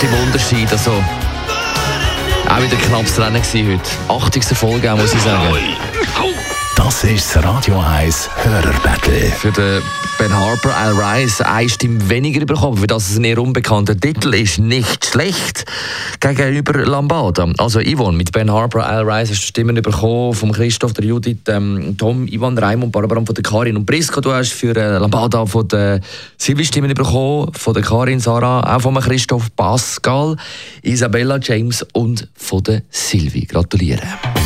Stimmунterschied. Also, auch wieder knappes Rennen gewesen heute. 80. Folge, muss ich sagen. Das ist das Radio 1 Hörerbattle. Für den Ben Harper, Al Rice, eine Stimme weniger bekommen, für das es ein eher unbekannter Titel ist. Nicht schlecht gegenüber Lambada. Also Yvonne, mit Ben Harper, Al Rice hast du Stimmen bekommen von Christoph, der Judith, Tom, Ivan, Raimund, Barbara von der Karin und Prisca. Du hast für Lambada von der Silvi Stimmen bekommen, von der Karin, Sarah, auch von Christoph, Pascal, Isabella, James und von der Silvi. Gratuliere.